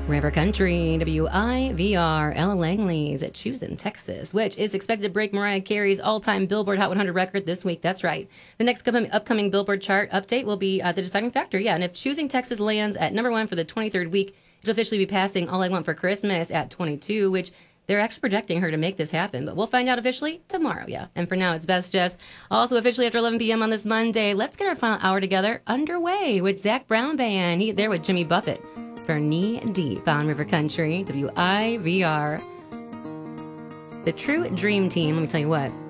River Country, WIVR, Ella Langley's at Choosing Texas, which is expected to break Mariah Carey's all-time Billboard Hot 100 record this week. That's right. The next upcoming Billboard chart update will be the deciding factor. Yeah, and if Choosing Texas lands at number 1 for the 23rd week, it'll officially be passing All I Want for Christmas at 22, which they're actually projecting her to make this happen, but we'll find out officially tomorrow, yeah. And for now, it's Best Jess. Also officially after 11 p.m. on this Monday, let's get our final hour together underway with Zach Brown Band. There with Jimmy Buffett for Knee Deep on River Country, WIVR. The True Dream Team, let me tell you what,